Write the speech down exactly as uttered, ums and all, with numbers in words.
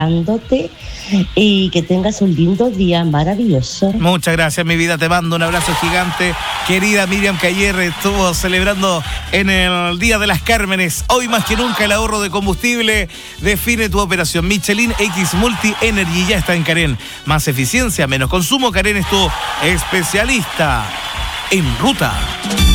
y que tengas un lindo día maravilloso. Muchas gracias, mi vida, te mando un abrazo gigante, querida Miriam, que ayer estuvo celebrando en el Día de las Cármenes. Hoy más que nunca el ahorro de combustible define tu operación. Michelin X Multi Energy ya está en Carén. Más eficiencia, menos consumo. Carén es tu especialista en ruta.